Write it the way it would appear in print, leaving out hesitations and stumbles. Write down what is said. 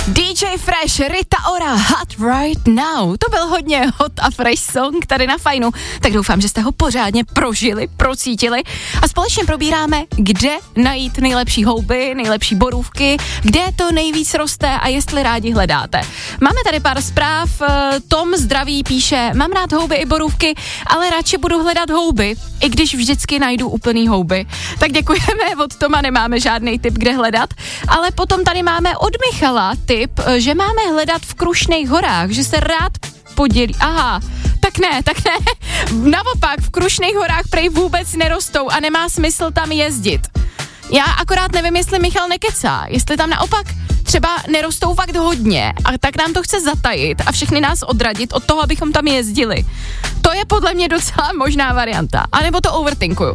DJ Fresh, Rita Ora, Hot Right Now. To byl hodně hot a fresh song tady na Fajnu. Tak doufám, že jste ho pořádně prožili, procítili a společně probíráme, kde najít nejlepší houby, nejlepší borůvky, kde to nejvíc roste a jestli rádi hledáte. Máme tady pár zpráv. Tom Zdraví píše, mám rád houby i borůvky, ale radši budu hledat houby, i když vždycky najdu úplný houby. Tak děkujeme, od Toma nemáme žádný tip, kde hledat, ale potom tady máme od Michala tip, že máme hledat v Krušných horách, že se rád podělí. Aha, tak ne. Naopak, v Krušných horách prej vůbec nerostou a nemá smysl tam jezdit. Já akorát nevím, jestli Michal nekecá, jestli tam naopak třeba nerostou fakt hodně a tak nám to chce zatajit a všechny nás odradit od toho, abychom tam jezdili. To je podle mě docela možná varianta. A nebo to overthinkuju.